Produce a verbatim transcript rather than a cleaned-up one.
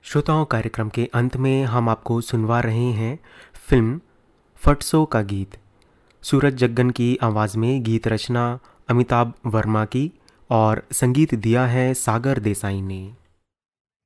श्रोताओं, कार्यक्रम के अंत में हम आपको सुनवा रहे हैं फिल्म फटसो का गीत। सूरज जग्गन की आवाज़ में गीत रचना अमिताभ वर्मा की और संगीत दिया है सागर देसाई ने।